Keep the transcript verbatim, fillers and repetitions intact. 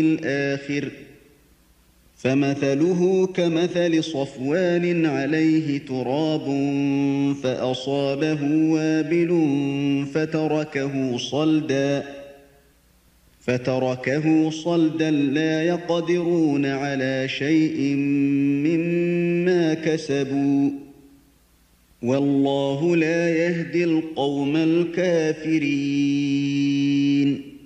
الآخر فمثله كمثل صفوان عليه تراب فأصابه وابل فتركه صلدا فتركه صلدا لا يقدرون على شيء مما كسبوا والله لا يهدي القوم الكافرين.